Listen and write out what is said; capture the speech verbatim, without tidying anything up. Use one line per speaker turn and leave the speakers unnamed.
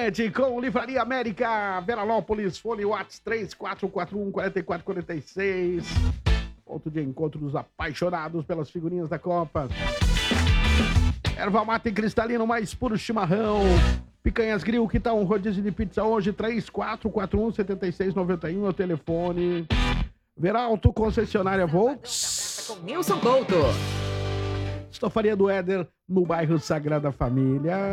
Internet com Livraria América, Veranópolis, fone Whats três quatro quatro um, quatro quatro quatro seis. Ponto de encontro dos apaixonados pelas figurinhas da Copa. Erva mate cristalino mais puro chimarrão. Picanhas Grill, que tal um rodízio de pizza hoje? três quatro quatro um, sete seis nove um é o telefone. Veralto, concessionária Volks.
Com Nilson Couto.
Estofaria do Éder, no bairro Sagrada Família.